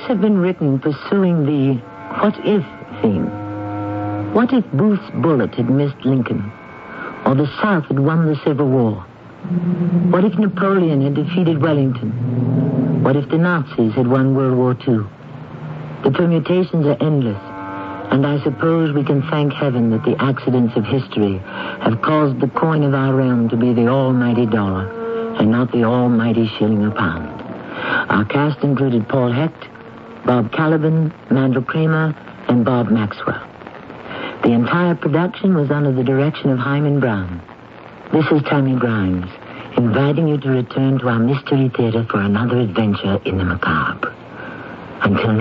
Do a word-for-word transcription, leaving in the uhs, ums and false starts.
have been written pursuing the what-if theme. What if Booth's bullet had missed Lincoln? Or the South had won the Civil War? What if Napoleon had defeated Wellington? What if the Nazis had won World War Two? The permutations are endless, and I suppose we can thank heaven that the accidents of history have caused the coin of our realm to be the almighty dollar and not the almighty shilling a pound. Our cast included Paul Hecht, Bob Caliban, Mandel Kramer, and Bob Maxwell. The entire production was under the direction of Hyman Brown. This is Tammy Grimes, inviting you to return to our Mystery Theater for another adventure in the macabre. Until